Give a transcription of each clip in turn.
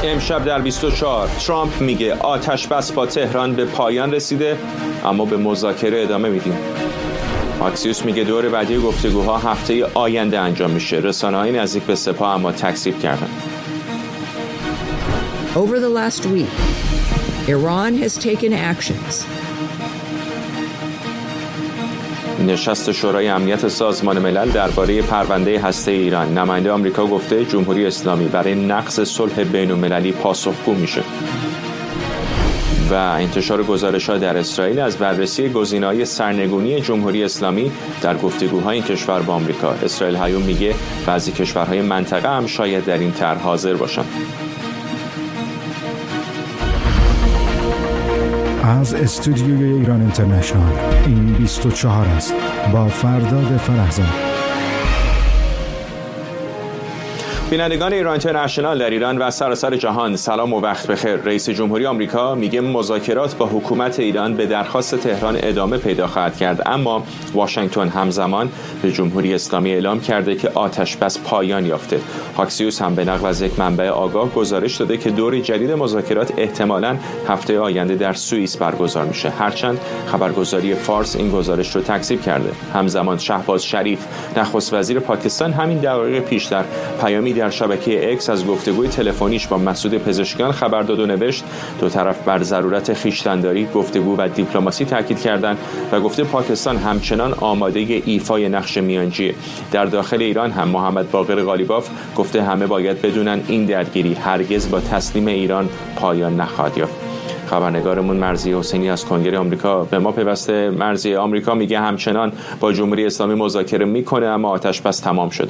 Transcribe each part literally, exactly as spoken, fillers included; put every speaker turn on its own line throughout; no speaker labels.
امشب در بیست و چهار ترامپ میگه آتش بس با تهران به پایان رسیده، اما به مذاکره ادامه میدیم. آکسیوس میگه دور بعدی گفتگوها هفته آینده انجام میشه. رسانه‌های نزدیک به سپاه اما تکذیب کردن.
Over the last week, Iran has taken actions.
نشست شورای امنیت سازمان ملل درباره پرونده هسته ایران. نماینده آمریکا گفته جمهوری اسلامی برای نقض صلح بین‌المللی پاسخگو میشه. و انتشار گزارش‌ها در اسرائیل از بررسی گزینه‌های سرنگونی جمهوری اسلامی در گفتگوهای این کشور با آمریکا. اسرائیل هیوم میگه بعضی کشورهای منطقه هم شاید در این طرح حاضر باشن.
از استودیوی ایران اینترنشنال این بیست و چهار است با فرداد فرهزاد.
بینندگان ایران اینترنشنال در ایران و سراسر جهان سلام و وقت بخیر. رئیس جمهوری آمریکا میگه مذاکرات با حکومت ایران به درخواست تهران ادامه پیدا خواهد کرد، اما واشنگتن همزمان به جمهوری اسلامی اعلام کرده که آتش بس پایان یافته. آکسیوس هم به نقل از یک منبع آگاه گزارش داده که دور جدید مذاکرات احتمالاً هفته آینده در سوئیس برگزار میشه، هرچند خبرگزاری فارس این گزارش رو تکذیب کرده. همزمان شهباز شریف نخست وزیر پاکستان همین دقایق پیش در پیامی در شبکه اکس از گفتگوی تلفنیش با مسعود پزشکیان خبر داد و نوشت دو طرف بر ضرورت خویشتن‌داری، گفتگو و دیپلماسی تاکید کردند و گفته پاکستان همچنان آماده ایفای نقش میانجیه. در داخل ایران هم محمد باقر غالیباف گفته همه باید بدونن این درگیری هرگز با تسلیم ایران پایان نخواهد یافت. خبرنگارمون مرضیه حسینی از کنگره آمریکا به ما پیوسته. مرضیه، آمریکا میگه همچنان با جمهوری اسلامی مذاکره میکنه اما آتش بس تمام شده.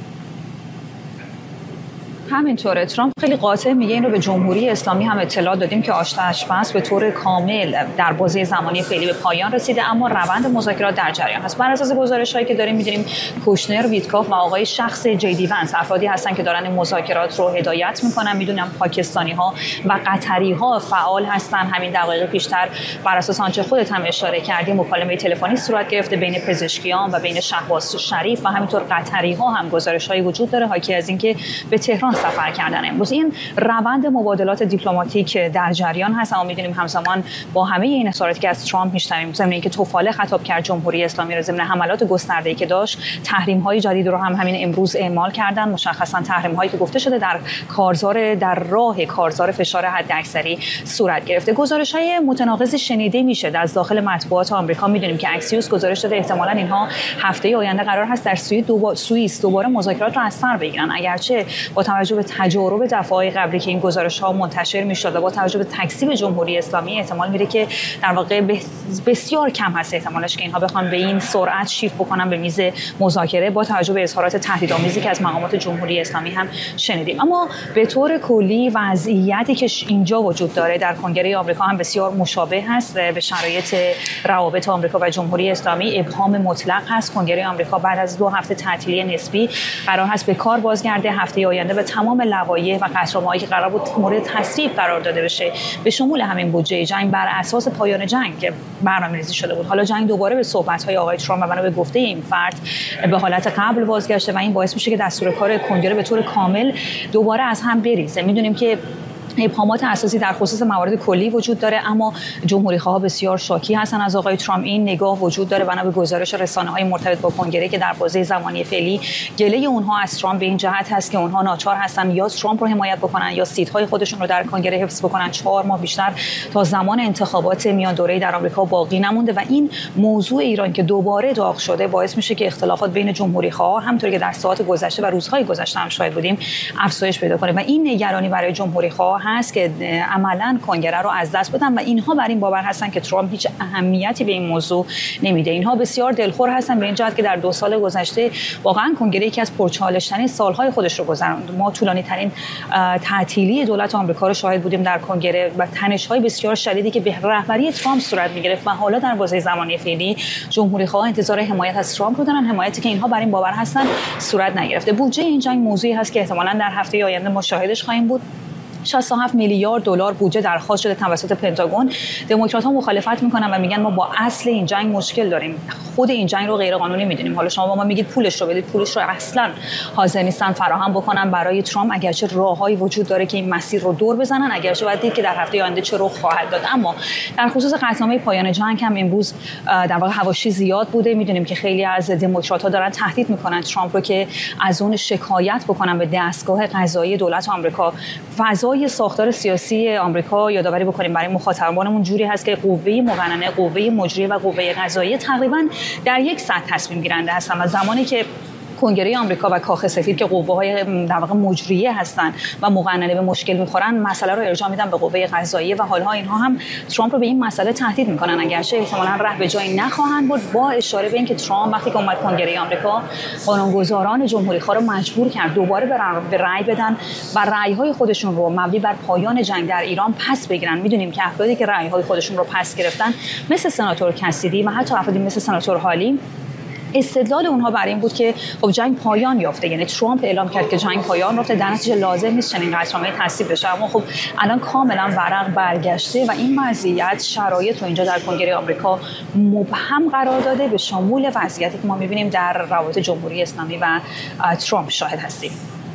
همینطوره. ترامپ خیلی قاطع میگه این رو به جمهوری اسلامی هم اطلاع دادیم که آتش بس به طور کامل در بازه زمانی فعلی به پایان رسیده، اما روند مذاکرات در جریان هست. بر اساس گزارش‌هایی که داریم می‌دونیم کوشنر، ویتکاف و آقای شخص جی دی ونس افرادی هستن که دارن این مذاکرات رو هدایت میکنن. میدونم پاکستانی‌ها و قطری‌ها فعال هستن. همین دقایق پیشتر بر اساس آنچه خودت هم اشاره کردی مکالمه تلفنی صورت گرفته بین پزشکیان و بین شهباز شریف و همینطور قطری‌ها هم گزارش‌هایی وجود داره حاکی از اینکه به تهران سفر کردن. امروز این روند مبادلات دیپلماتیک در جریان هست، اما می‌دونیم همزمان با همه این اظهاراتی که از ترامپ میشنویم ضمن اینکه توفاله خطاب کرد جمهوری اسلامی رو ضمن حملات گسترده‌ای که داشت، تحریم‌های جدید رو هم همین امروز اعمال کردن. مشخصاً تحریم‌هایی که گفته شده در کارزار در راه کارزار فشار حداکثری صورت گرفته. گزارش‌های متناقضی شنیده میشه از داخل مطبوعات آمریکا. می‌دونیم که اکسیوس گزارش داده احتمالاً اینها هفته آینده قرار هست در سوئیس دوباره سوئیس دوباره مذاکرات رو از سر بگیرن، اگرچه با توجه به تجارب دفعه‌های قبلی که این گزارش‌ها منتشر می‌شد و با توجه به تکذیب جمهوری اسلامی احتمال میره که در واقع بسیار کم هست احتمالش که اینها بخوان به این سرعت شیفت بکنن به میز مذاکره، با توجه به اظهارات تهدیدآمیزی که از مقامات جمهوری اسلامی هم شنیدیم. اما به طور کلی وضعیتی که اینجا وجود داره در کنگره آمریکا هم بسیار مشابه هست به شرایط روابط آمریکا و جمهوری اسلامی. ابهام مطلق هست. کنگره آمریکا بعد از دو هفته تعطیلی نسبی قرار هست به کار بازگرده. هفته آینده و تمام لوایح و قطعنامه‌هایی که قرار بود مورد تصویب قرار داده بشه به شمول همین بودجه جنگ بر اساس پایان جنگ برنامه‌ریزی شده بود. حالا جنگ دوباره به صحبت‌های آقای ترامپ و بنا به گفته این فرد به حالت قبل بازگشته و این باعث میشه که دستور کار کنگره به طور کامل دوباره از هم بریزه. می‌دونیم که ابهامات اساسی در خصوص موارد کلی وجود داره، اما جمهوری‌خواها بسیار شاکی هستن از آقای ترامپ. این نگاه وجود داره بنا به گزارش رسانه‌های مرتبط با کنگره که در بازه زمانی فعلی گله اونها از ترامپ به این جهت هست که اونها ناچار هستن یا ترامپ رو حمایت بکنن یا سیت‌های خودشون رو در کنگره حفظ بکنن. چهار ماه بیشتر تا زمان انتخابات میان دوره‌ای در آمریکا باقی نمونده و این موضوع ایران که دوباره داغ شده باعث میشه که اختلافات بین جمهوری‌خواها همونطوری که در ساعات گذشته و روزهای گذشته هم شاهد بودیم افزایش پیدا کنه و این نگرانی برای جمهوری‌خواها هست که عملاً کنگره رو از دست بدن و اینها بر این باور هستن که ترامپ هیچ اهمیتی به این موضوع نمیده. اینها بسیار دلخور هستن به این جهت که در دو سال گذشته واقعاً کنگره یکی از پرچالش‌ترین سالهای خودش رو گذروند. ما طولانی‌ترین تعطیلی دولت آمریکا رو شاهد بودیم در کنگره و تنش‌های بسیار شدیدی که به رهبری ترامپ صورت می‌گرفت و حالا در بازه زمانی فعلی جمهوری‌خواها انتظار حمایت از ترامپ رو دارن، حمایتی که اینها بر این باور هستن صورت نگرفته. بودجه این جنگ موضوعی هست که احتمالاً در هفته آینده ما شاهدش خواهیم بود. شصت و هفت میلیارد دلار بودجه درخواست شده توسط پنتاگون. دموکرات‌ها مخالفت میکنن و میگن ما با اصل این جنگ مشکل داریم، خود این جنگ رو غیر قانونی میدونیم. حالا شما با ما میگید پولش رو بدید، پولش رو اصلا حاضر نیستن فراهم بکنن برای ترامپ، اگرچه راههایی وجود داره که این مسیر رو دور بزنن، اگرچه باید دید که در هفته آینده چه رخ خواهد داد. اما در خصوص قطعنامه پایان جنگ هم امروز در واقع حواشی زیاد بوده. میدونیم که خیلی از دموکرات‌ها دارن تهدید میکنن ترامپ رو که از اون شکایت بکنن به دستگاه قضایی دولت آمریکا. فضای ساختار سیاسی آمریکا یادآوری بکنیم برای مخاطبانمون جوری هست که قوه مقننه، قوه مجریه و قوه قضاییه تقریبا در یک سطح تصمیم گیرنده هستن و زمانی که کنگره آمریکا و کاخ سفید که قوه‌های در واقع مجریه هستن و مقننه به مشکل می‌خورن، مسئله رو ارجاع میدن به قوه قضاییه و حالا اینها هم ترامپ رو به این مسئله تهدید می‌کنن، اگرچه احتمالاً ره به جایی نخواهند برد، با اشاره به اینکه ترامپ وقتی که اومد کنگره آمریکا قانونگذاران جمهوری‌خواه رو مجبور کرد دوباره به رأی بدن و رأی‌های خودشون رو مبنی بر پایان جنگ در ایران پس بگیرن. می‌دونیم که افرادی که رأی‌های خودشون رو پس گرفتن مثل سناتور کسیدی و حتی افرادی مثل سناتور هالی، استدلال اونها برای این بود که خب جنگ پایان یافته، یعنی ترامپ اعلام کرد که جنگ پایان یافته، در نتیجه لازم نیست چنین قطعنامه‌ای تصویب بشه. اما خب الان کاملا ورق برگشته و این وضعیت شرایط رو اینجا در کنگره آمریکا مبهم قرار داده، به شمول وضعیتی که ما می‌بینیم در روابط جمهوری اسلامی و ترامپ شاهد هستیم.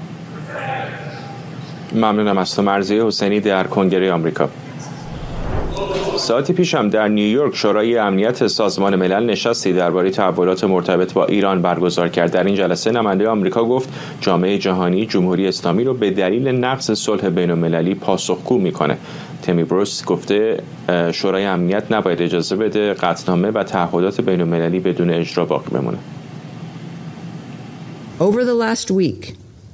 ممنونم از تو مرضیه حسینی در کنگره آمریکا. ساعتی پیش هم در نیویورک شورای امنیت سازمان ملل نشستی درباره تحولات مرتبط با ایران برگزار کرد. در این جلسه نماینده آمریکا گفت جامعه جهانی جمهوری اسلامی رو به دلیل نقض صلح بین‌المللی پاسخگو میکنه. تمی بروس گفته شورای امنیت نباید اجازه بده قطعنامه و تعهدات بین‌المللی بدون اجرا باقی بمونه.
Over the last week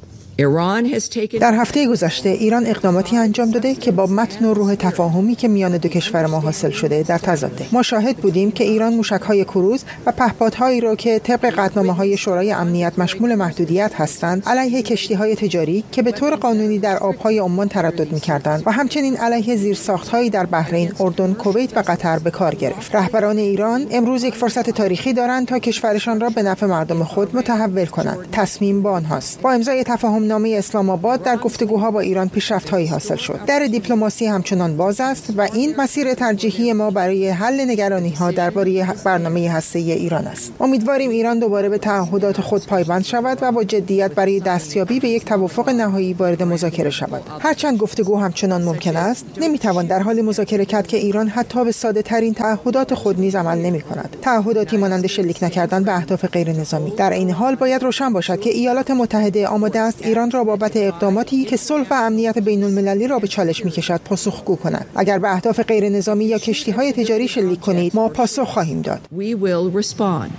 در هفته گذشته ایران اقداماتی انجام داده که با متن و روح تفاهمی که میان دو کشور ما حاصل شده در تضاده. ما شاهد بودیم که ایران موشک‌های کروز و پهپادهایی را که طبق قطعنامه‌های شورای امنیت مشمول محدودیت هستند علیه کشتی‌های تجاری که به طور قانونی در آب‌های عمان تردد می‌کردند و همچنین علیه زیرساخت‌هایی در بحرین، اردن، کویت و قطر به کار گرفت. رهبران ایران امروز یک فرصت تاریخی دارند تا کشورشان را به نفع مردم خود متحول کنند. تصمیم با آنهاست. با امضای تفاهم نامه اسلام آباد در گفتگوها با ایران پیشرفت‌هایی حاصل شد. در دیپلماسی همچنان باز است و این مسیر ترجیحی ما برای حل نگرانی‌ها درباره برنامه هسته‌ای ایران است. امیدواریم ایران دوباره به تعهدات خود پایبند شود و با جدیت برای دستیابی به یک توافق نهایی وارد مذاکره شود. هرچند گفتگو همچنان ممکن است، نمی‌توان در حال مذاکره کرد که ایران حتی به ساده‌ترین تعهدات خود نیز عمل نمی‌کند. تعهداتی مانند شلیک نکردن به اهداف غیرنظامی. در این حال باید روشن باشد که ایالات متحده آماده است ایران را بابت اقداماتی که صلح و امنیت بین المللی را به چالش می‌کشد پاسخگو کند. اگر به اهداف غیر نظامی یا کشتی‌های تجاری شلیک کنید ما پاسخ خواهیم داد.
We will respond.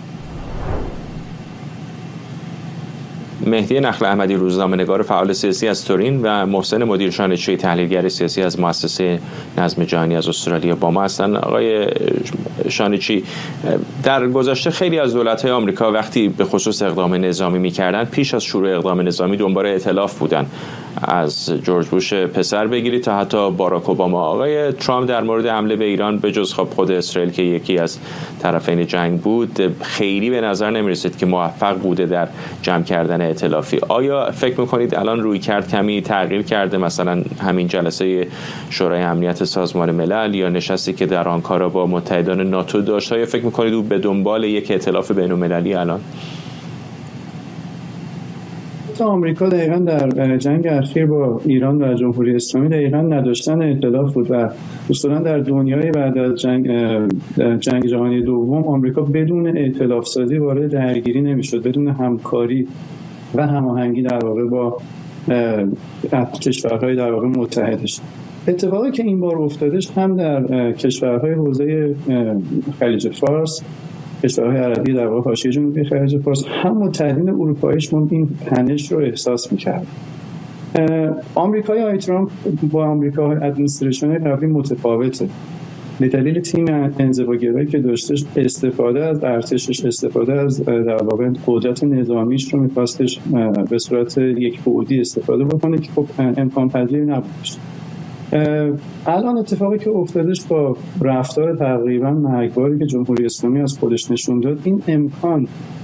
مهدی نخل احمدی روزنامه‌نگار فعال سیاسی از تورین و محسن مدیر شانشجوی تحلیلگر سیاسی از مؤسسه نظم جهانی از استرالیا با ما هستند. آقای شانچی، در گذشته خیلی از دولت‌های آمریکا وقتی به خصوص اقدام نظامی می‌کردند پیش از شروع اقدام نظامی دنبال ائتلاف بودند، از جورج بوش پسر بگیرید تا حتی باراک اوباما. آقای ترامپ در مورد حمله به ایران به جز خب خود اسرائیل که یکی از طرفین جنگ بود خیلی به نظر نمی‌رسید که موفق بوده در جمع کردن ائتلافی. آیا فکر می‌کنید الان روی کرد کمی تغییر کرده، مثلا همین جلسه شورای امنیت سازمان ملل یا نشستی که در آنکارا با متحدان ناتو داشت، آیا فکر می‌کنید او به دنبال یک ائتلاف بین‌المللی الان؟
آمریکا دقیقاً در جنگ اخیر با ایران و جمهوری اسلامی دقیقاً نداشتن ائتلاف بود و اصولاً در دنیای بعد از جنگ جنگ جهانی دوم آمریکا بدون ائتلاف سازی وارد درگیری نمی‌شد، بدون همکاری و هماهنگی در واقع با کشورهای در واقع متحدش. اتفاقی که این بار افتادش هم در کشورهای حوزه خلیج فارس، کشورهای عربی در واقع حاشیه جنوبی خلیج فارس، هم متحدین اروپاییش ما این تنش رو احساس می‌کرد. آمریکای آقای ترامپ با آمریکا ادمنستریشن قبلی متفاوته. به دلیل تیم انزواگرایی که داشتش، استفاده از ارتشش، استفاده از در واقع قدرت نظامیش رو می‌خواستش به صورت یک بعدی استفاده بکنه که خب امکان پذیر نبودش. الان اتفاقی که افتادش با رفتار تقریبا مرگباری که جمهوری اسلامی از خودش نشون داد، این امکان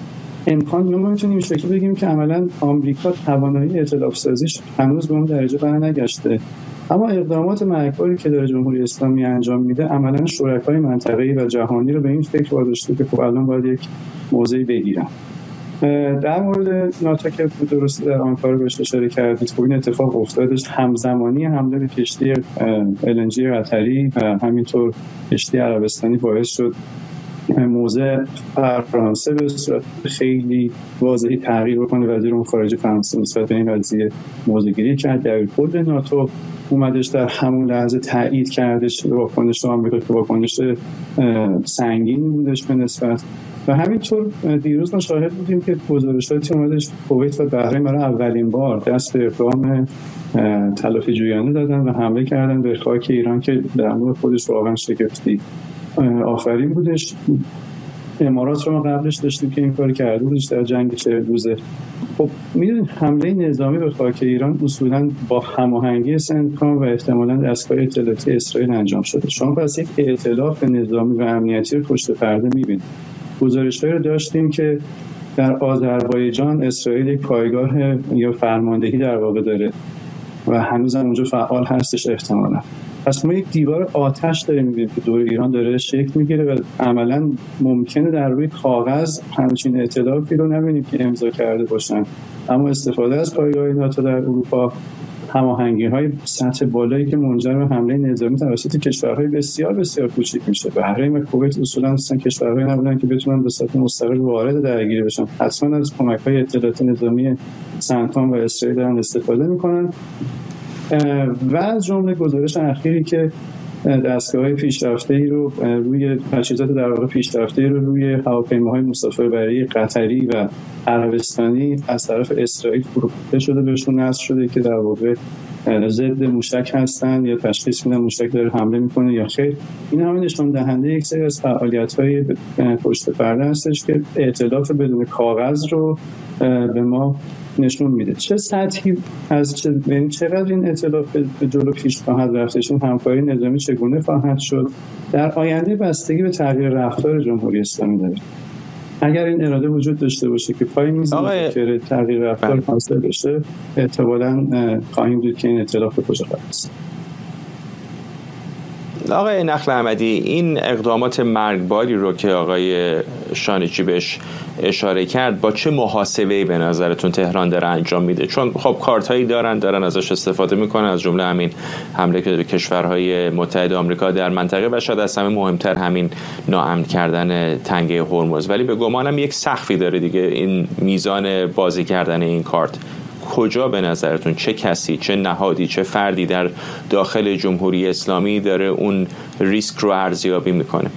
امکان ما میتونیم شکلی بگیم که عملاً آمریکا توانایی ائتلاف سازیش هنوز به اون درجه برنگشته، اما اقدامات مرگباری که داره جمهوری اسلامی انجام میده عملاً شرکای منطقه‌ای و جهانی رو به این فکر واداشته که خب الان باید یک موضعی بگیرن. در مورد ناتو که درسته در آنکارا بهش اشاره کردید، خب این اتفاق افتادش همزمانی حمله به کشتی ال ان جی قطری و همینطور کشتی عربستانی باعث شد موضع فرانسه به صورت خیلی واضحی تغییر بکنه. وزیر امور خارجه فرانسه نسبت به این قضیه موضع‌گیری کرد، در کل ناتو اومدش در همون لحظه تایید کردش واکنش آمریکا که واکنش سنگینی بودش به نسبت. و همینطور دیروز ما شاهد بودیم که گزارشاتی اومدش کویت و بحرین برای اولین بار دست به اقدام تلافی جویانه دادن و حمله کردن به خاک ایران که در مورد خودش واقعا شگفتی آفرین بودش. امارات رو ما قبلش داشتیم که این کار کرده بودش در جنگ چهل روزه. خب میدونید حمله نظامی به خاک ایران اصولا با هماهنگی سنتکام و احتمالاً دستگاه اطلاعاتی اسرائیل انجام شده. شما پس یک ائتلاف نظامی و امنیتی رو پشت پرده میبینید. گزارش‌هایی رو داشتیم که در آذربایجان اسرائیل یک پایگاه یا فرماندهی در واقع داره و هنوز هم اونجا فعال هستش احتمالاً. پس ما یک دیوار آتش داریم می‌بینیم که دور ایران داره شکل میگیره و عملاً ممکنه در روی کاغذ همچین ائتلافی رو نبینیم که امضا کرده باشن، اما استفاده از پایگاه ناتو در اروپا، هماهنگی‌های سطح بالایی که منجر به حمله نظامی توسط کشورهای بسیار بسیار کوچک میشه. بحرین و کویت اصولاً اصلا کشورهایی نبودن که بتونن به صورت مستقل وارد درگیری بشن، حتما از کمک‌های اطلاعاتی نظامی سنتکام و اسرائیل دارن استفاده میکنن. و از جمله گزارش اخیری که دستگاه‌های پیشرفته‌ای رو روی تجهیزات در واقع پیشرفته‌ای رو روی هواپیماهای مسافربری قطری و عربستانی از طرف اسرائیل فروخته شده، بهشون نصب شده که در واقع ضد موشک هستن یا تشخیص میدن موشک داره حمله میکنه یا خیر. این همه نشون دهنده یک سری از فعالیت‌های پشت پرده هستش که ائتلاف بدون کاغذ رو به ما نشون میده. چه سطحی از چه یعنی چقدر این ائتلاف به جلو پیش خواهد رفتش، این همکاری نظامی چگونه خواهد شد، در آینده بستگی به تغییر رفتار جمهوری اسلامی داره. اگر این اراده وجود داشته باشه که پای میز مذاکره تغییر رفتار حاصل بشه، احتمالاً خواهیم دید که این ائتلاف به کجا خواهد رسید.
آقای نخل احمدی، این اقدامات مرگباری رو که آقای شانیچی بهش اشاره کرد با چه محاسبه‌ای به نظرتون تهران داره انجام میده؟ چون خب کارتایی دارن دارن ازش استفاده میکنن، از جمله همین حمله که به کشورهای متحد آمریکا در منطقه و شاید از همه مهمتر همین ناامن کردن تنگه هرمز، ولی به گمانم یک سقفی داره دیگه این میزان بازی کردن این کارت. کجا به نظرتون چه کسی، چه نهادی، چه فردی در داخل جمهوری اسلامی داره اون ریسک رو ارزیابی میکنه؟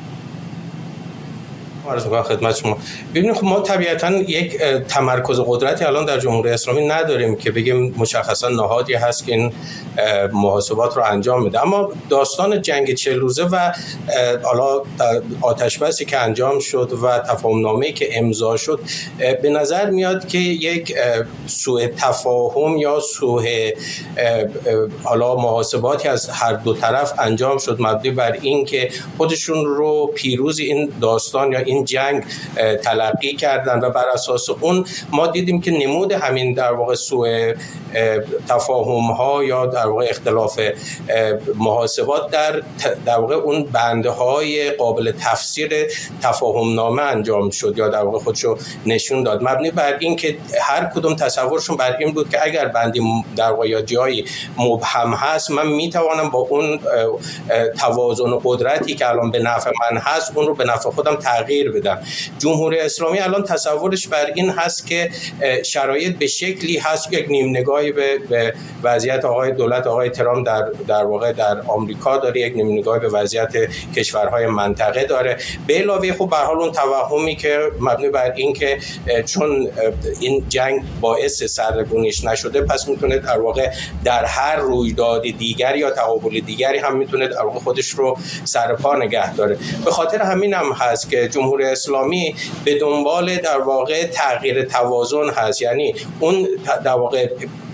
عرض می‌کنم خدمت شما. ببینید خب ما طبیعتاً یک تمرکز قدرتی الان در جمهوری اسلامی نداریم که بگیم مشخصاً نهادی هست که این محاسبات رو انجام میده، اما داستان جنگ چهل روزه و حالا آتش‌بسی که انجام شد و تفاهم‌نامه‌ای که امضا شد به نظر میاد که یک سوء تفاهم یا سوء حالا محاسباتی از هر دو طرف انجام شد مبنی بر این که خودشون رو پیروز این داستان یا این جنگ تلقی کردن و بر اساس اون ما دیدیم که نمود همین در واقع سوء تفاهم ها یا در واقع اختلاف محاسبات در در واقع اون بنده های قابل تفسیر تفاهم نامه انجام شد یا در واقع خودشو نشون داد مبنی بر این که هر کدوم تصورشون بر این بود که اگر بندی در واقع یا جایی مبهم هست من میتوانم با اون توازن قدرتی که الان به نفع من هست اون رو به نفع خودم تغییر بدم. جمهوری اسلامی الان تصورش بر این هست که شرایط به شکلی هست یک نیم نگاهی به, به وضعیت آقای دولت آقای ترامپ در در واقع در آمریکا داره، یک نیم نگاهی به وضعیت کشورهای منطقه داره، به علاوه خب به هر حال اون توهمی که مبنی بر این که چون این جنگ باعث سرنگونیش نشده پس میتونه در واقع در هر رویداد دیگری یا تقابل دیگری هم میتونه در واقع خودش رو سر پا نگه داره. به خاطر همین هم هست که جمهوری اسلامی به دنبال در واقع تغییر توازن هست، یعنی اون در واقع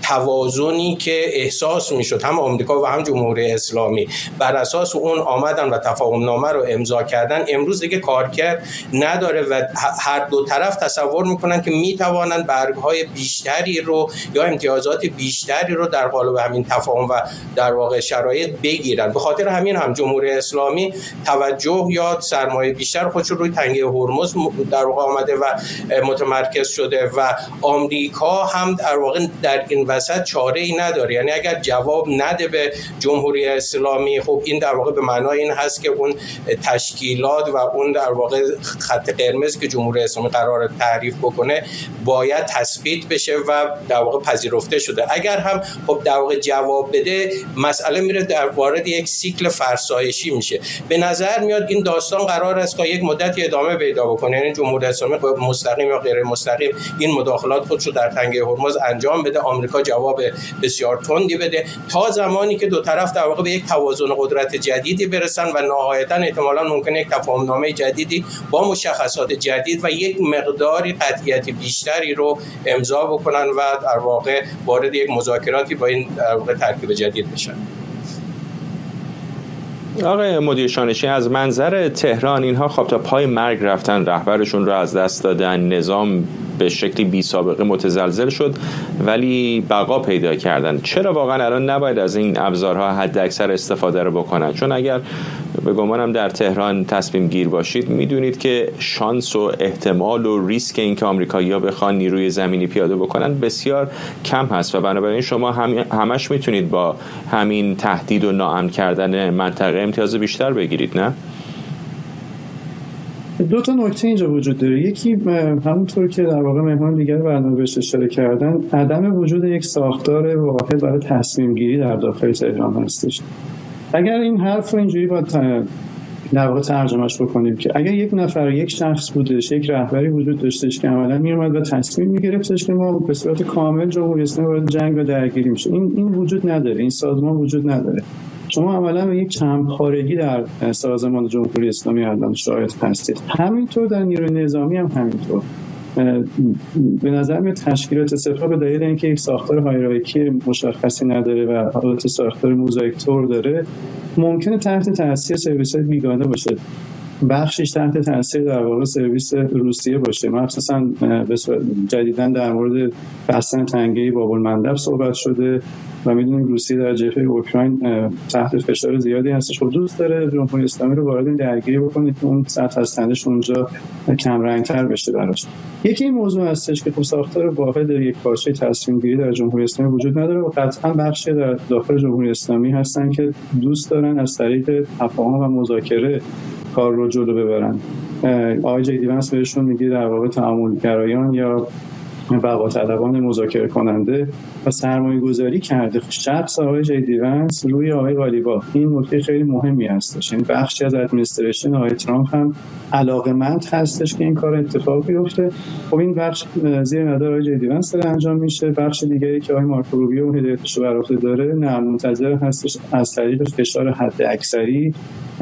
توازنی که احساس میشد هم آمریکا و هم جمهوری اسلامی بر اساس اون آمدن و تفاهم نامه رو امضا کردن، امروز دیگه کارکرد نداره و هر دو طرف تصور میکنن که میتوانند برگ‌های بیشتری رو یا امتیازات بیشتری رو در قالب همین تفاهم و در واقع شرایط بگیرن. به خاطر همین هم جمهوری اسلامی توجه یا سرمایه بیشتر خودش رو روی تنگه هرمز در واقع آمده و متمرکز شده و آمریکا هم در واقع در این وسط چاره‌ای نداره. یعنی اگر جواب نده به جمهوری اسلامی، خب این در واقع به معنای این هست که اون تشکیلات و اون در واقع خط قرمز که جمهوری اسلامی قرار تعریف بکنه باید تثبیت بشه و در واقع پذیرفته شده. اگر هم خب در واقع جواب بده، مسئله میره در وارد یک سیکل فرسایشی میشه. به نظر میاد این داستان قرار است تا یک مدتی ادامه پیدا بکنه، یعنی جمهوری اسلامی مستقیم یا غیر مستقیم این مداخلات خودشو در تنگه هرمز انجام بده، آمریکا جواب بسیار تندی بده، تا زمانی که دو طرف در واقع به یک توازن قدرت جدیدی برسن و نهایتا احتمالاً ممکنه یک تفاهم‌نامه جدیدی با مشخصات جدید و یک مقداری قطعیت بیشتری رو امضا بکنن و در واقع وارد یک مذاکراتی با این در واقع ترکیب جدید بشن.
آقای مدیر شانشی، از منظر تهران اینها خب تا پای مرگ رفتن، رهبرشون رو از دست دادن، نظام به شکلی بی سابقه متزلزل شد ولی بقا پیدا کردن. چرا واقعا الان نباید از این ابزارها حد اکثر استفاده رو بکنن؟ چون اگر به گمانم در تهران تصمیم گیر باشید، میدونید که شانس و احتمال و ریسک این که آمریکایی‌ها بخوان نیروی زمینی پیاده بکنن بسیار کم هست و بنابراین شما هم همش میتونید با همین تهدید و ناامن کردن منطقه امتیاز بیشتر بگیرید، نه؟
دو تا نکته اینجا وجود داره. یکی همونطور که در واقع مهمان دیگر برنامه بهش اشاره کردن، عدم وجود یک ساختار واحد برای تصمیم گیری در داخل تهران هستش. اگر این حرف رو اینجوری با در واقع ترجمهش بکنیم که اگر یک نفر، یک شخص بودش، یک رهبری وجود داشتش که عملاً میومد و تصمیم میگرفتش که ما به صورت کامل جمهوری اسلامی وارد جنگ و درگیری میشه، این این وجود نداره، این سازمان وجود نداره. شما عملاً به یک چندپارگی در سازمان جمهوری اسلامی الان شاهد هستید. همینطور در نیروی نظامی هم همینطور. به نظر میاد تشکیلات سپاه به دلیل اینکه یک ساختار هایرارکی مشخصی نداره و حالت ساختار موزاییک طور داره، ممکنه تحت تاثیر سرویس‌های بیگانه باشه. بخشش تحت تاثیر در واقع سرویس روسیه باشه. مخصوصا جدیداً در مورد بستن تنگه باب‌المندب صحبت شده و میدونیم روسیه در جبهه اوکراین تحت فشار زیادی هستش و دوست داره جمهوری اسلامی رو وارد این درگیری بکنه که اون سطح از تنش اونجا کم رنگ‌تر بشه براش. یکی این موضوع هستش که ساختار واحد یک پارچه تصمیم گیری در جمهوری اسلامی وجود نداره و قطعاً بخشی در داخل جمهوری اسلامی هستن که دوست دارن از طریق تفاهم و مذاکره کار رو جلو ببرن. آقای جیدی ونس بهشون میگه در واقع تعاملگرایان یا بقاطلبان مذاکره کننده و سرمایه گذاری کرده شخص آقای جیدی ونس روی آقای قالیباف. این نکته خیلی مهمی هستش. این بخشی از ادمنستریشن آقای ترامپ هم علاقمند هستش که این کار اتفاق بیفته. خب این بخش زیر نظر آقای جیدی ونس داره انجام میشه. بخش دیگری که آقای مارکو روبیو هدایتش رو بر عهده داره نه منتظر هستش از طریق فشار حد اکثری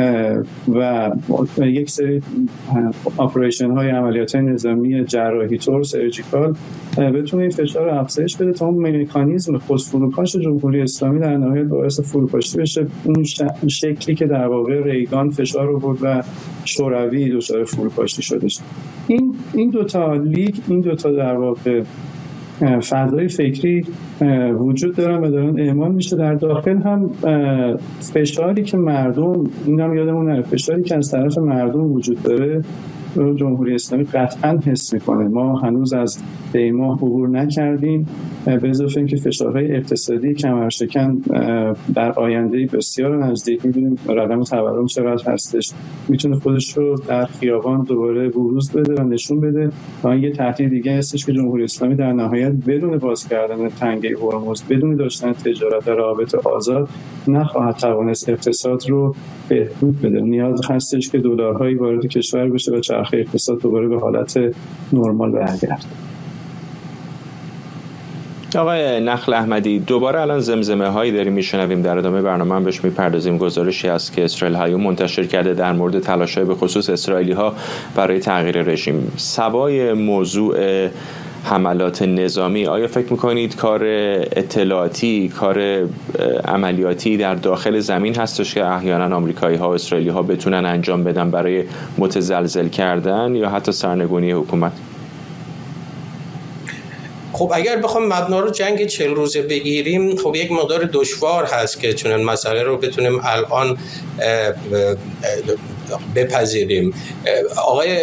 و یک سری اپریشن های عملیات نظامی جراحی طور سرجیکال بتونه این فشار رو افزایش بده تا اون مکانیزم خود فروپاش جمهوری اسلامی در نهایت باعث فروپاشی بشه، اون شکلی که در واقع ریگان فشار رو برد و شوروی دچار فروپاشی شده. این این دو تا لیگ، این دو تا در واقع فضای فکری وجود دارن و دارن اعمال میشه. در داخل هم فشاری که مردم، این هم یادمون نره، فشاری که از طرف مردم وجود داره جمهوری اسلامی قطعا حس میکنه. ما هنوز از دیماه عبور نکردیم، به اضافه اینکه فشارهای اقتصادی کمرشکن در آینده بسیار نزدیک میبینیم رقم تورم چقدر هستش، میتونه خودش رو در خیابان دوباره بروز بده و نشون بده. و یه تهدید دیگه هستش که جمهوری اسلامی در نهایت بدون باز کردن تنگه هرمز، بدون داشتن تجارت و روابط آزاد، نخواهد توانست اقتصاد رو بهبود بده. نیاز هستش که دلارهایی وارد کشور بشه و چرخه اقتصاد دوباره به حالت نرمال برگرده.
آقای نخل احمدی، دوباره الان زمزمه هایی داریم میشنویم، در ادامه برنامه هم بهش میپردازیم. گزارشی هست که اسرائیل هایو منتشر کرده در مورد تلاش‌های به خصوص اسرائیلی ها برای تغییر رژیم. سوای موضوع حملات نظامی. آیا فکر میکنید کار اطلاعاتی، کار عملیاتی در داخل زمین هستش که احیانا آمریکایی ها و اسرائیلی ها بتونن انجام بدن برای متزلزل کردن یا حتی سرنگونی حکومت؟
خب اگر بخوام مبنا رو جنگ چهل روزه بگیریم، خب یک مقدار دشوار هست که چون مسئله رو بتونیم الان بپذیریم. آقای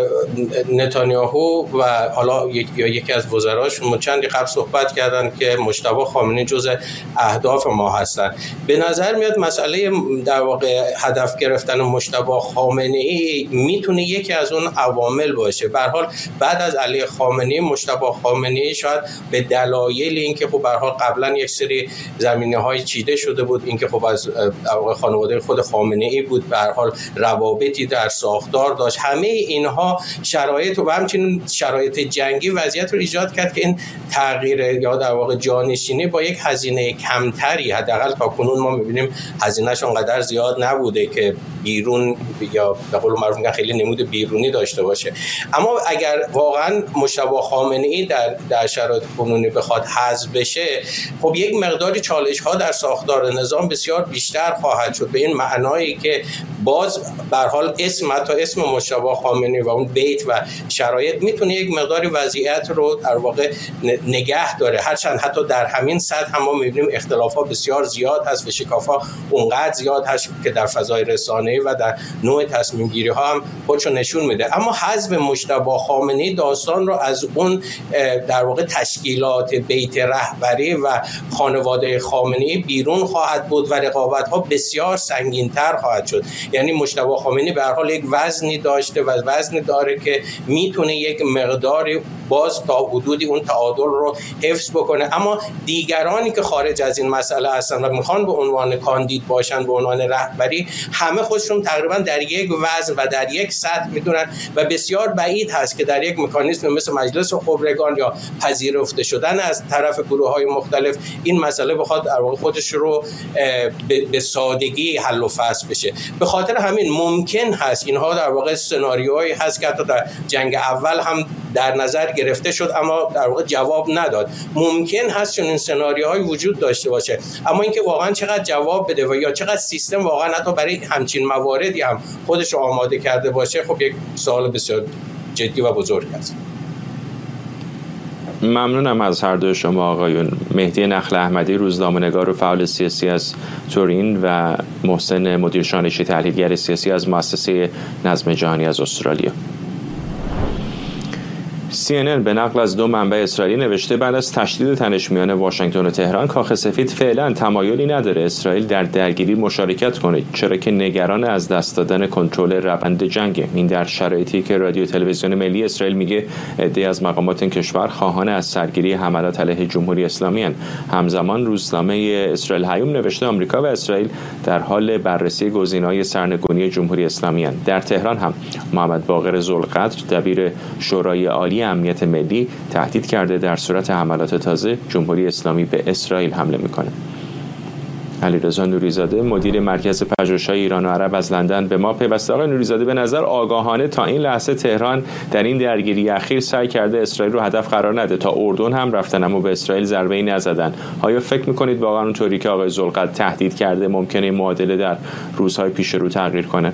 نتانیاهو و حالا یا یکی از وزراشون چندی قبل صحبت کردن که مجتبی خامنه‌ای جزء اهداف ما هستن. به نظر میاد مسئله در واقع هدف گرفتن مجتبی خامنه‌ای میتونه یکی از اون عوامل باشه. به هر حال بعد از علی خامنه‌ای، مجتبی خامنه‌ای شاید به دلایل اینکه خب به هر حال قبلا یک سری زمینه‌های چیده شده بود، اینکه خب از خانواده خود خامنه‌ای بود، به هر حال روابطی در ساختار داشت، همه اینها شرایط و همچنین شرایط جنگی وضعیت رو ایجاد کرد که این تغییر یا در واقع جانشینی با یک هزینه کمتری، حداقل تا کنون ما می‌بینیم هزینه‌اش اونقدر زیاد نبوده که بیرون یا به قول معروف میگن خیلی نمود بیرونی داشته باشه. اما اگر واقعا مجتبی خامنه‌ای در در شرایط کنونی بخواد حذف بشه، خب یک مقداری چالش‌ها در ساختار نظام بسیار بیشتر خواهد شد، به این معنایی که باز به هر حال اسم تا اسم مجتبی خامنه‌ای و اون بیت و شرایط میتونه یک مقداری وضعیت رو در واقع نگه داره، هرچند حتی در همین سطح هم ما می‌بینیم اختلافات بسیار زیاد هست و شکاف‌ها اونقدر زیاد هست که در فضای رسانه‌ای و در نوع تصمیم گیری ها هم خودشو نشون میده. اما حذف مجتبی خامنه‌ای داستان رو از اون در واقع تشکیلات بیت رهبری و خانواده خامنه‌ای بیرون خواهد بود و رقابت‌ها بسیار سنگین‌تر خواهد شد. یعنی مجتبی خامنه‌ای به هر حال یک وزنی داشته و وزنی داره که میتونه یک مقداری باز تا حدودی اون تعادل رو حفظ بکنه، اما دیگرانی که خارج از این مسئله هستن و میخوان به عنوان کاندید باشن، به عنوان رهبری، همه خودشون تقریبا در یک وزن و در یک سطح میدونن و بسیار بعید هست که در یک مکانیزم مثل مجلس خبرگان یا پذیرفته شدن از طرف گروه‌های مختلف این مسئله بخواد در واقع خودش رو به سادگی حل و فصل بشه. به خاطر همین ممکن هست اینها در واقع سناریوهایی هست که حتی در جنگ اول هم در نظر گرفته شد اما در واقع جواب نداد. ممکن هست چون این سناریوهای وجود داشته باشه، اما اینکه واقعا چقدر جواب بده و یا چقدر سیستم واقعا حتی برای همچین مواردی هم خودش رو آماده کرده باشه، خب یک سوال بسیار جدی و بزرگ است.
ممنونم از هر دو شما آقایون. مهدی نخل احمدی، روزنامه‌نگار و فعال سیاسی از تورین، و محسن مدیر شانشی، تحلیلگر سیاسی از مؤسسه نظم جهانی از استرالیا. سی ان ان به نقل از دو منبع اسرائیلی نوشته بعد از تشدید تنش میان واشنگتن و تهران، کاخ سفید فعلا تمایلی نداره اسرائیل در درگیری مشارکت کنه، چرا که نگران از دست دادن کنترل روند جنگ. این در شرایطی که رادیو تلویزیون ملی اسرائیل میگه عده‌ای از مقامات این کشور خواهان از سرگیری حملات علیه جمهوری اسلامی هستند. همزمان روزنامه اسرائیل هیوم نوشته آمریکا و اسرائیل در حال بررسی گزینه‌های سرنگونی جمهوری اسلامی هستند. در تهران هم محمد باقر ذوالقدر، دبیر شورای عالی امنیت ملی، تهدید کرده در صورت حملات تازه جمهوری اسلامی به اسرائیل حمله میکنه. علیرضا نوریزاده، مدیر مرکز پژوهش‌های ایران و عرب از لندن به ما پیوسته. آقای نوریزاده، به نظر آگاهانه تا این لحظه تهران در این درگیری اخیر سعی کرده اسرائیل رو هدف قرار نده، تا اردن هم رفتن اما به اسرائیل ضربه‌ای نزدن. آیا فکر میکنید واقعا اونطوری که آقای ذوالقدر تهدید کرده ممکنه معادله در روزهای پیش رو تغییر کنه؟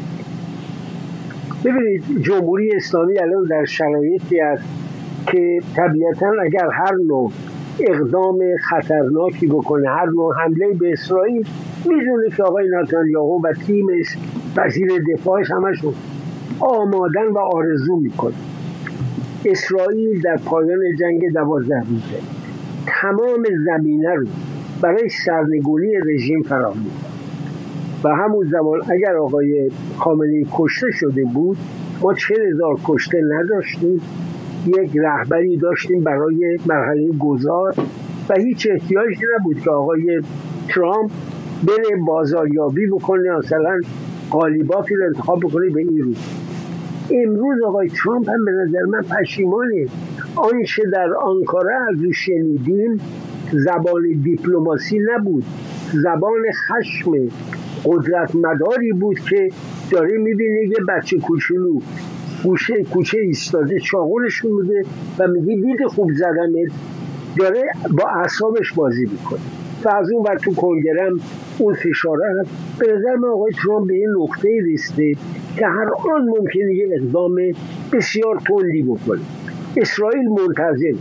ببینید، جمهوری اسلامی الان در شرایطی است که طبیعتاً اگر هر نوع اقدام خطرناکی بکنه، هر نوع حمله به اسرائیل، میدونه که آقای نتانیاهو و تیمش، وزیر دفاعش، همشون آمادن و آرزو میکنه. اسرائیل در پایان جنگ دوازده روزه تمام زمینه رو برای سرنگونی رژیم فراهم می‌کنه و همون زمان اگر آقای خامنه‌ای کشته شده بود، ما چهل هزار کشته نداشتیم، یک رهبری داشتیم برای مرحله گذار و هیچ احتیاجی نبود که آقای ترامپ بره بازاریابی بکنه، مثلا قالیبافی رو انتخاب بکنه به این روز. امروز آقای ترامپ هم به نظر من پشیمانه. آنچه در آنکاره از او شنیدیم زبان دیپلماسی نبود، زبان خشم قدرت مداری بود که داره میبینه یه بچه کوچولو گوشه کوچه ایستاده چاقونشون میده و میگه دید خوب زدنت، داره با اعصابش بازی میکنه و از اون وقت تو کنگره هم اون فشاره هست. به نظر من آقای ترامپ به این نقطه رسیده که هر آن ممکنه یه اقدام بسیار تندی بکنه. اسرائیل منتظر،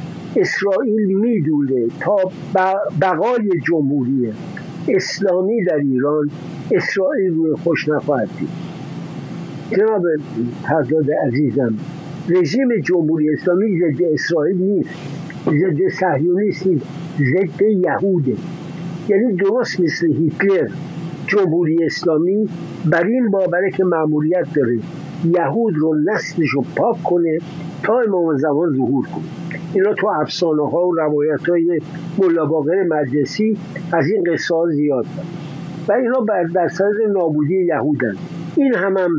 اسرائیل میدونه تا بقای جمهوری اسلامی در ایران اسرائیل روی خوش نخواهد دید. جناب فرزاد عزیزم، رژیم جمهوری اسلامی ضد اسرائیل نیست، ضد صهیونیست نیست، ضد یهوده. یعنی درست مثل هیتلر جمهوری اسلامی بر این باوره که مأموریت داره یهود رو نسلش رو پاک کنه تا امام زمان ظهور کنه. اینا تو افسانه ها و روایت های ملا باقر مجلسی از این قصه ها زیاد دارن و اینا بر سر نابودی یهودن. این هم هم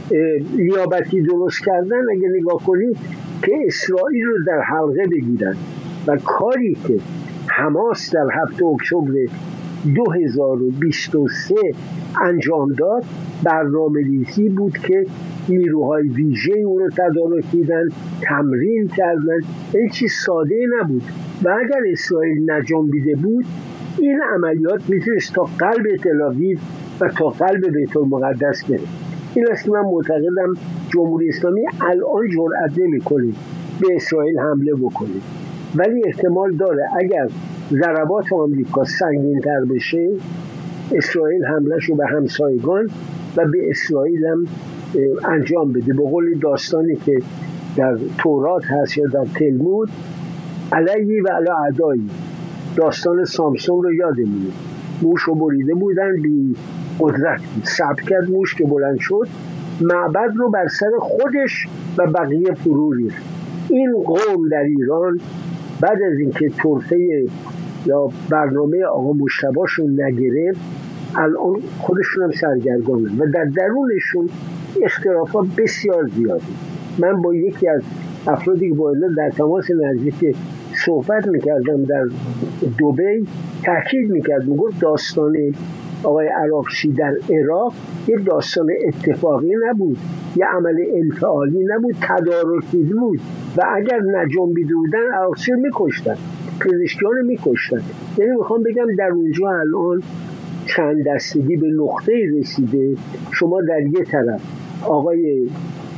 لیابتی درست کردن اگه نگاه کنید که اسرائیل رو در حلقه بگیرن و کاری که حماس در هفتم اکتبر دو هزار و بیست و سه انجام داد برنامه‌ریزی بود که نیروهای ویژه اون رو تدارک دیدن، تمرین کردن. این چیز ساده نبود و اگر اسرائیل نجنبیده بود این عملیات میتونست تا قلب تل‌آویو و تا قلب بیت المقدس بره. این است که من معتقدم جمهوری اسلامی الان جرأت نمی‌کنه به اسرائیل حمله بکنه، ولی احتمال داره اگر ضربات آمریکا سنگین‌تر بشه اسرائیل حمله‌شو به همسایگان و به اسرائیل هم انجام بده. به قول داستانی که در تورات هست یا در تلمود، علیه و علی اعدایی، داستان سامسون رو یادمونه. موش رو بریده بودن، بی قدرت صبر کرد، موش که بلند شد معبد رو بر سر خودش و بقیه فرو ریخت. این قوم در ایران بعد از اینکه طرفه یا برنامه آقا مجتبی‌شون نگرفت الان خودشون هم سرگردانن و در درونشون اختلافات بسیار زیاده. من با یکی از افرادی که با اینا در تماس نزدیک صحبت میکردم در دبی تاکید میکرد، میگفت داستان آقای عراقچی در عراق یه داستان اتفاقی نبود، یه عمل انفعالی نبود، تدارکی بود و اگر نجنبیده بودن عراقچی رو میکشتن، پزشکیان رو میکشتن. یعنی میخوام بگم در اونجا الان چند دستگی به نقطه رسیده. شما در یه طرف آقای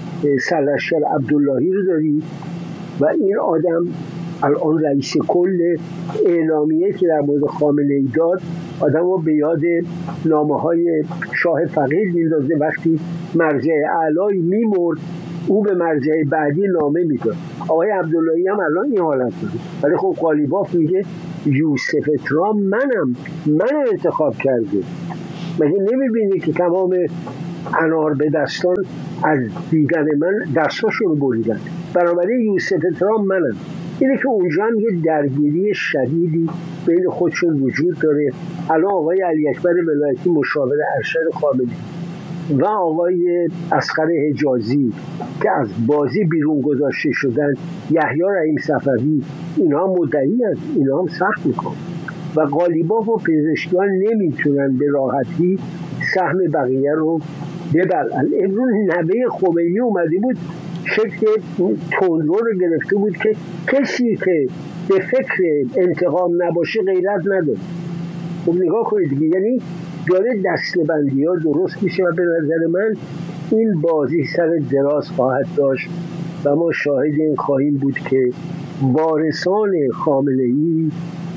سرلشکر عبداللهی رو داری و این آدم الان رئیس کل اعلامیه که در مورد خامنه‌ای داد آدم رو به یاد نامه های شاه فقید میندازه. وقتی مرجع اعلایی میمرد او به مرجع بعدی نامه میداد. آقای عبداللهی هم الان این حالت داره، ولی خب قالیباف میگه یوسف ترامپ منم من انتخاب کرده. مگه نمیبینی که تمام انار به دستان از دیدن من دستاشون رو بریدن؟ بنابراین یوسف ترامپ منم. اینه که اونجا هم یه درگیری شدیدی بین خودشون وجود داره. الان آقای علی اکبر ولایتی مشاور ارشد خامنه‌ای و آقای اصغر حجازی که از بازی بیرون گذاشته شدن، یحیی رحیم صفوی، اینا هم مدعی هست، اینا هم سخت میکنن و قالیباف و پزشکیان نمیتونن به راحتی سهم بقیه رو ببرن. امروز نوه خمینی اومده بود شکل تندرو رو گرفته بود که کسی که به فکر انتقام نباشه غیرت نداره. خب نگاه کنید دیگه، یعنی داره دسته‌بندی ها درست میشه و به نظر من این بازی سر دراز خواهد داشت و ما شاهد این خواهیم بود که وارثان خامنه‌ای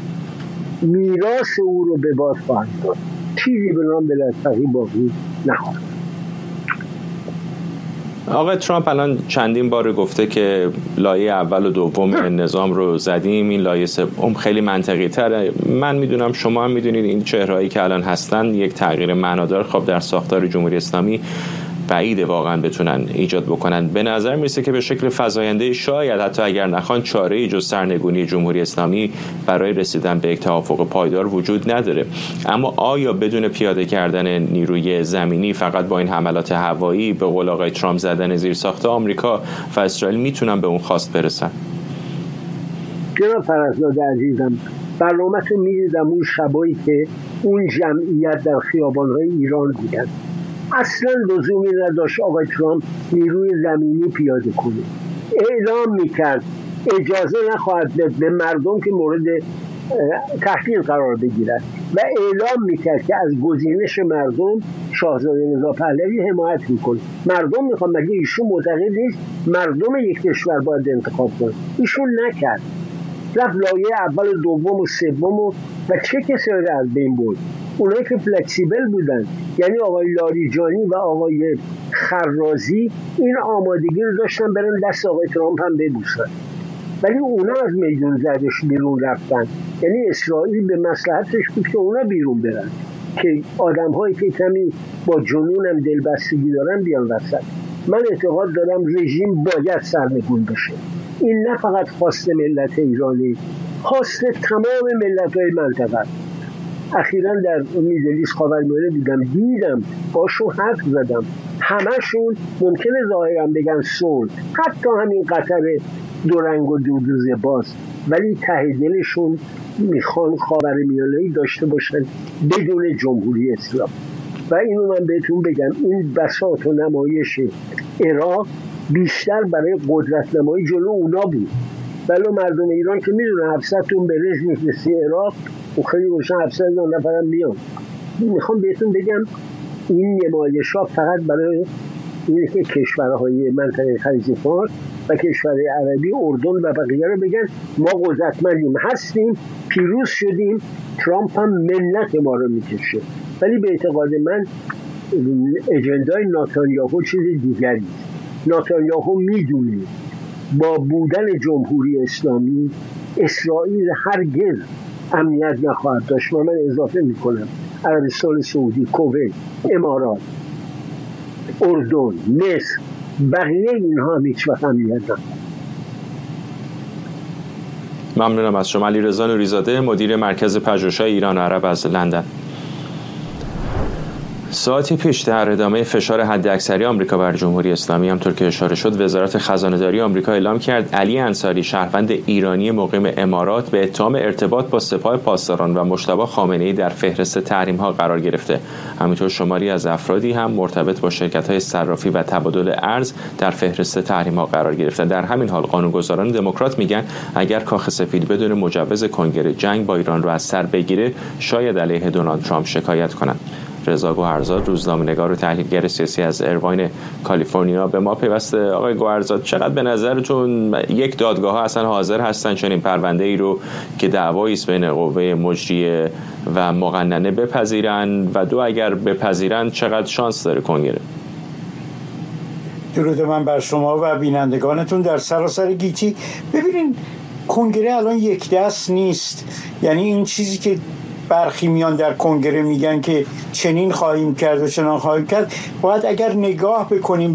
میراث او رو به باد خواهند داد. چیزی به نام بلادپخی باقی نخواهد.
آقای ترامپ الان چندین بار گفته که لایه اول و دوم نظام رو زدیم، این لایه سوم خیلی منطقی تره. من میدونم، شما هم میدونید این چهرهایی که الان هستن یک تغییر معنادار خب در ساختار جمهوری اسلامی بعیده واقعا بتونن ایجاد بکنن. به نظر میرسه که به شکل فزاینده شاید حتی اگر نخوان چاره‌ای جز سرنگونی جمهوری اسلامی برای رسیدن به یک توافق پایدار وجود نداره. اما آیا بدون پیاده کردن نیروی زمینی فقط با این حملات هوایی به قول آقای ترامپ زدن زیرساخت آمریکا و اسرائیل میتونن به اون خواست برسن؟
جناب فرزاد عزیزم، برنامه‌تون می‌دیدم اون شبایی که اون جمعیت در خیابان‌های ایران بودن اصلا لزومی نداشت آقای ترامپ نیروی زمینی پیاده کنه. اعلام میکرد اجازه نخواهد داد به مردم که مورد تحقیر قرار بگیرد و اعلام میکرد که از گزینش مردم شاهزاده رضا پهلوی حمایت میکنه. مردم میخوان، مگه ایشون معتقد نیست مردم یک کشور باید انتخاب کنه؟ ایشون نکرد، رفت لایه اول و دوم و سوم و چه کسایی رو از بین برد؟ اونایی که فلکسیبل بودن، یعنی آقای لاریجانی و آقای خرازی، این آمادگی رو داشتن برن دست آقای ترامپ هم ببوسن، ولی اونا از میدون زدش بیرون رفتن. یعنی اسرائیل به مصلحتش بود که اونا بیرون برن، که آدم هایی که کمی با جنون هم دلبستگی دارن بیان وسط. من اعتقاد دارم رژیم باید سرنگون بشه. این نه فقط خواست ملت ایرانی، خواست تمام ملت های منطقه. اخیراً در میدلیست خاورمیانه دیدم دیدم باشون حرف زدم، همشون ممکنه ظاهراً بگن صلح، حتی همین قطر دو رنگ و دو دوزه باز، ولی ته دلشون میخوان خاورمیانه‌ای داشته باشن بدون جمهوری اسلامی. و اینو من بهتون بگم، این بساط و نمایش عراق بیشتر برای قدرت نمایی جلو اونا بود، ولی مردم ایران که میدونه هفتصد تون برز میفرستی عراق و خیلی روشن هفتصد نفرم میان. میخوام بهتون بگم این نمایش ها فقط برای اینه که کشورهای منطقه خلیج فارس و کشورهای عربی، اردن و بقیه رو بگن ما قدرتمندیم، هستیم، پیروز شدیم، ترامپ هم منت ما رو میکشه. ولی به اعتقاد من اجندای ناتانیاهو چیز دیگری. ناتانیاهو میدونه با بودن جمهوری اسلامی اسرائیل هرگز امنیت نخواهد داشت. و من اضافه میکنم عربستان سعودی، کویت، امارات، اردن، مصر، بقیه اینها هم هیچ وقت امنیت نخواهد.
ممنونم از شما. علیرضا نوری‌زاده، مدیر مرکز پژوهش‌های ایران و عرب از لندن. ساعتی پیش در ادامه فشار حداکثری آمریکا بر جمهوری اسلامی، همطور که اشاره شد، وزارت خزانه‌داری آمریکا اعلام کرد علی انصاری، شهروند ایرانی مقیم امارات، به اتهام ارتباط با سپاه پاسداران و مجتبی خامنه‌ای در فهرست تحریم‌ها قرار گرفته. همینطور شماری از افرادی هم مرتبط با شرکت‌های صرافی و تبادل ارز در فهرست تحریم‌ها قرار گرفتند. در همین حال قانونگذاران دموکرات میگن اگر کاخ سفید بدون مجوز کنگره جنگ با ایران رو از سر بگیره، شاید علیه دونالد ترامپ شکایت کنند. رضا گوهرزاد، روزنامه‌نگار و تحلیلگر سیاسی از ایرواین کالیفرنیا، به ما پیوسته. آقای گوهرزاد، چقدر به نظرتون یک دادگاه ها اصلا حاضر هستن چنین پرونده ای رو که دعوایی است بین قوه مجریه و مقننه بپذیرن، و دو اگر بپذیرن چقدر شانس داره کنگره؟
درود من بر شما و بینندگانتون در سراسر گیتی. ببینین کنگره الان یک دست نیست، یعنی این چیزی که برخی میان در کنگره میگن که چنین خواهیم کرد و چنان خواهیم کرد، باید اگر نگاه بکنیم